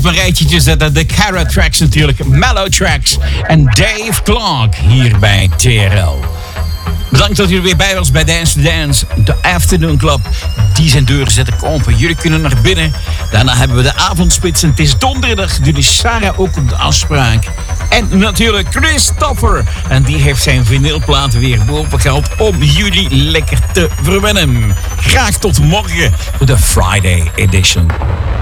Een rijtje te zetten. De Cara Tracks natuurlijk. Mellow Tracks. En Dave Clark hier bij TRL. Bedankt dat jullie weer bij was bij Dance to Dance. De Afternoon Club. Die zijn deuren zetten open. Jullie kunnen naar binnen. Daarna hebben we de avondspits. En het is donderdag. Dus Sarah ook op de afspraak. En natuurlijk Christopher. En die heeft zijn vinylplaat weer boven gehaald om jullie lekker te verwennen. Graag tot morgen voor de Friday edition.